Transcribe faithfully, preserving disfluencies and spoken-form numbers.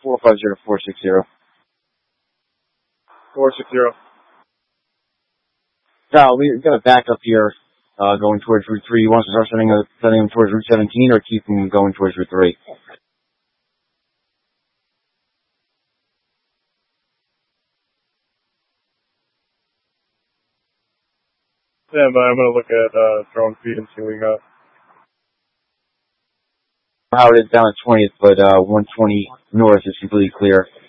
four five zero four six zero. four six zero. Val, we got a backup here, uh, going towards Route three. You want to start sending, a, sending him towards Route seventeen or keep him going towards Route three? Yeah, but I'm gonna look at, uh, drone feed and see what we got. How it is down at twentieth, but, uh, one twenty north is completely clear.